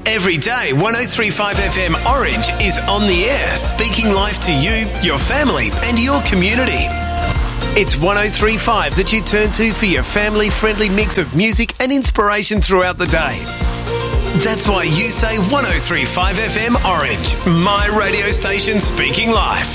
Every day, 103.5 FM Orange is on the air, speaking life to you, your family and your community. It's 103.5 that you turn to for your family-friendly mix of music and inspiration throughout the day. That's why you say 103.5 FM Orange, my radio station speaking life.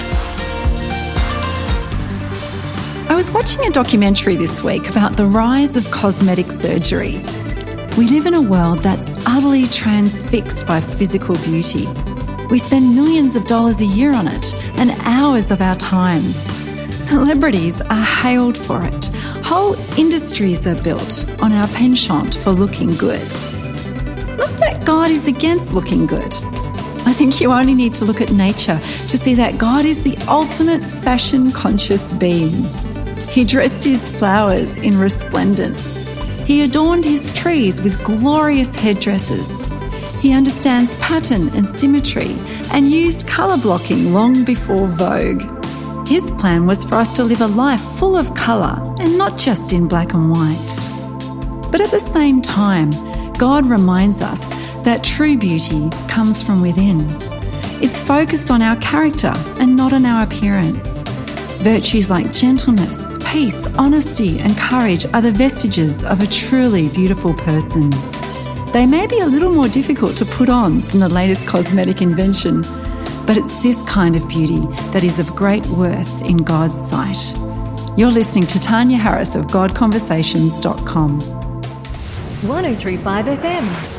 I was watching a documentary this week about the rise of cosmetic surgery. We live in a world that's utterly transfixed by physical beauty. We spend millions of dollars a year on it and hours of our time. Celebrities are hailed for it. Whole industries are built on our penchant for looking good. Not that God is against looking good. I think you only need to look at nature to see that God is the ultimate fashion-conscious being. He dressed his flowers in resplendence. He adorned his trees with glorious headdresses. He understands pattern and symmetry and used colour blocking long before Vogue. His plan was for us to live a life full of colour and not just in black and white. But at the same time, God reminds us that true beauty comes from within. It's focused on our character and not on our appearance. Virtues like gentleness, peace, honesty and courage are the vestiges of a truly beautiful person. They may be a little more difficult to put on than the latest cosmetic invention, but it's this kind of beauty that is of great worth in God's sight. You're listening to Tanya Harris of GodConversations.com. 103.5 FM.